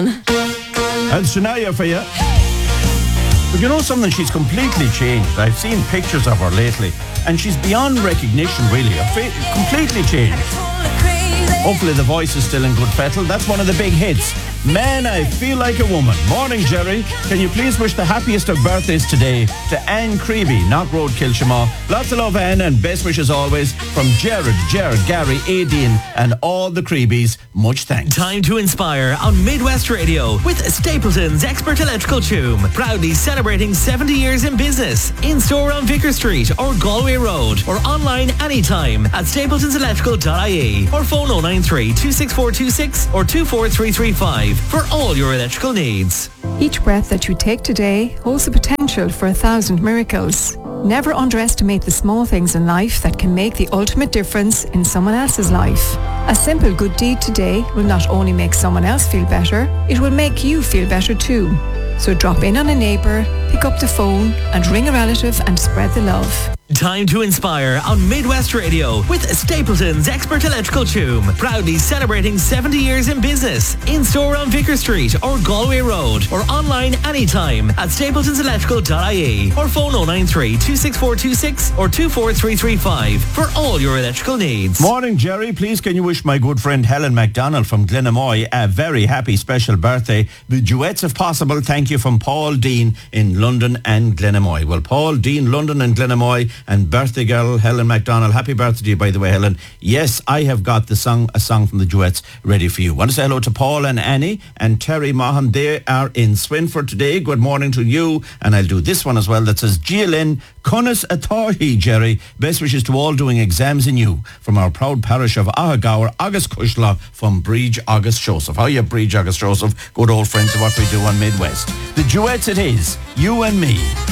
And Shania for you. But you know something? She's completely changed. I've seen pictures of her lately, and she's beyond recognition, really. Completely changed. Hopefully the voice is still in good fettle. That's one of the big hits. Man, I Feel Like a Woman. Morning, Jerry. Can you please wish the happiest of birthdays today to Anne Creevy, Knock Road, Kilshaw. Lots of love, Anne, and best wishes always from Jared, Gary, Aideen, and all the Creebies. Much thanks. Time to inspire on Midwest Radio with Stapleton's Expert Electrical Tomb. Proudly celebrating 70 years in business. In-store on Vicar Street or Galway Road, or online anytime at stapletonselectrical.ie, or phone 093 26426 or 24335 for all your electrical needs. Each breath that you take today holds the potential for 1,000 miracles. Never underestimate the small things in life that can make the ultimate difference in someone else's life. A simple good deed today will not only make someone else feel better, it will make you feel better too. So drop in on a neighbour, pick up the phone and ring a relative and spread the love. Time to inspire on Midwest Radio with Stapleton's Expert Electrical Tomb. Proudly celebrating 70 years in business. In-store on Vicar Street or Galway Road, or online anytime at stapletonselectrical.ie, or phone 093 26426 or 24335 for all your electrical needs. Morning, Jerry. Please can you wish my good friend Helen MacDonald from Glenamoy a very happy special birthday. The duets if possible. Thank you from Paul Dean in London and Glenamoy. Well, Paul Dean, London and Glenamoy, and birthday girl Helen MacDonald. Happy birthday to you, by the way, Helen. Yes, I have got a song from the duets ready for you. Want to say hello to Paul and Annie and Terry Mahan. They are in Swinford today. Good morning to you. And I'll do this one as well that says, Gialin Cunas Atorhi, Jerry. Best wishes to all doing exams in you from our proud parish of Ahagaur, August Cushla from Bridge August Joseph. How are you, Bridge August Joseph? Good old friends of what we do on Midwest. The duets it is, you and me.